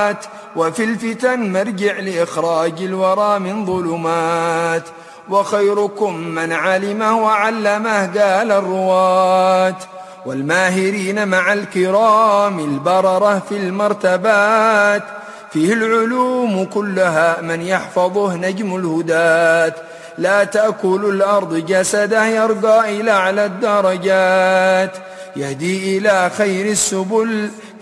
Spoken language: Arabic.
السماوات، وفي الفتن مرجع لإخراج الورى من ظلمات. وخيركم من علمه وعلمه قال الرواة، والماهرين مع الكرام البررة في المرتبات. فيه العلوم كلها من يحفظه نجم الهداة، لا تأكل الأرض جسده يرقى إلى أعلى الدرجات. يهدي إلى خير السبل